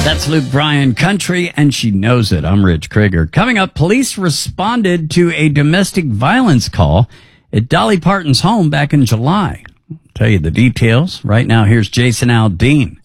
That's Luke Bryan, Country, and She Knows It. I'm Rich Krieger. Coming up, police responded to a domestic violence call at Dolly Parton's home back in July. I'll tell you the details. Right now, here's Jason Aldean.